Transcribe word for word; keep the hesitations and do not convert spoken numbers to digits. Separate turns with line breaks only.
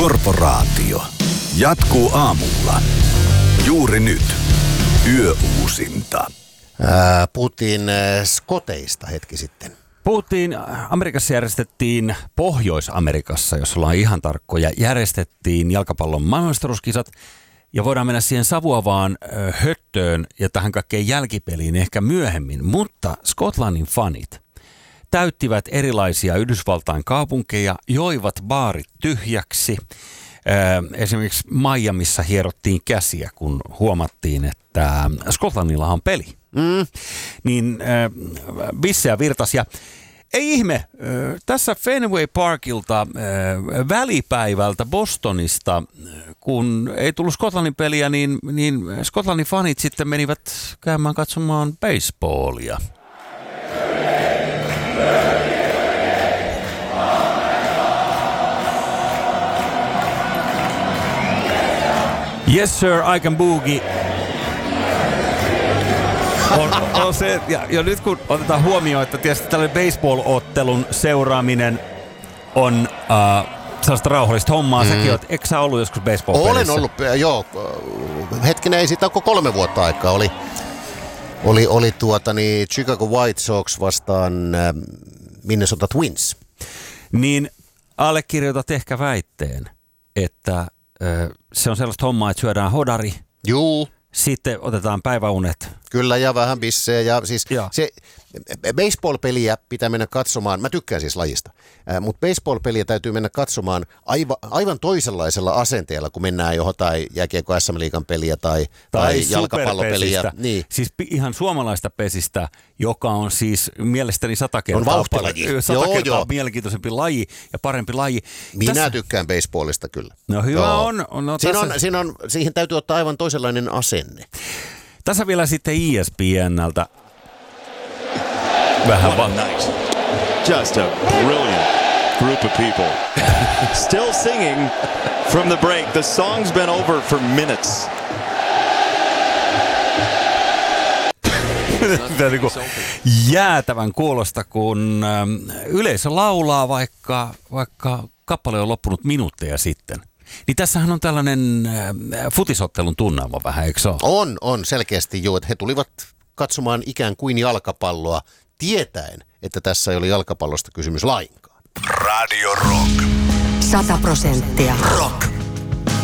Korporaatio jatkuu aamulla. Juuri nyt. Yöuusinta.
Ää, puhuttiin skoteista hetki sitten.
Puhuttiin, Amerikassa järjestettiin, Pohjois-Amerikassa, jos ollaan ihan tarkkoja, järjestettiin jalkapallon maailmanmestaruuskisat. Ja voidaan mennä siihen savuavaan höttöön ja tähän kaikkeen jälkipeliin ehkä myöhemmin. Mutta Skotlannin fanit täyttivät erilaisia Yhdysvaltain kaupunkeja, joivat baarit tyhjäksi. Esimerkiksi Miamiissa hierottiin käsiä, kun huomattiin, että Skotlannilla on peli. Mm. Niin äh, bissejä virtasi. Ja ei ihme, äh, tässä Fenway Parkilta äh, välipäivältä Bostonista, kun ei tullut Skotlannin peliä, niin, niin Skotlannin fanit sitten menivät käymään katsomaan baseballia. Yes sir, I can boogie. On, on se, ja, ja nyt kun otetaan huomioon, että tietysti tällainen baseball-ottelun seuraaminen on uh, sellaista rauhallista hommaa. Mm. Säkin oot, eikö sä ollut joskus baseball-pelissä?
Olen ollut, joo. Hetkinen, ei siitä ole kolme vuotta aikaa. Oli, oli, oli tuota, niin Chicago White Sox vastaan äh, Minnesota Twins.
Niin allekirjoitat ehkä väitteen, että äh, se on sellaista hommaa, että syödään hodari.
Juu.
Sitten otetaan päiväunet.
Kyllä, ja vähän bissejä. Ja siis se baseball-peliä pitää mennä katsomaan. Mä tykkään siis lajista, äh, mutta baseball-peliä täytyy mennä katsomaan aiva, aivan toisenlaisella asenteella, kun mennään johon tai jääkiekko S M-liigan peliä tai, tai, tai jalkapallopeliä. Niin.
Siis ihan suomalaista pesistä, joka on siis mielestäni sata kertaa,
on paljon,
sata joo, kertaa joo. mielenkiintoisempi laji ja parempi laji.
Minä
Tässä...
tykkään baseballista kyllä.
No hyvä joo. on. No,
siinä
tässä...
on, siinä on. Siihen täytyy ottaa aivan toisenlainen asenne.
Tässä vielä sitten E S P N:ltä vähän vaan.
Just a brilliant group of people. Still singing from the break. The song's been over for minutes.
Jäätävän kuulosta, kun yleisö laulaa, vaikka, vaikka kappale on loppunut minuutteja sitten. Niin tässähän on tällainen futisottelun tunnelma vähän, eikö se ole?
On, on selkeästi jo, että he tulivat katsomaan ikään kuin jalkapalloa tietäen, että tässä ei ole jalkapallosta kysymys lainkaan.
Radio Rock.
Sata prosenttia
Rock.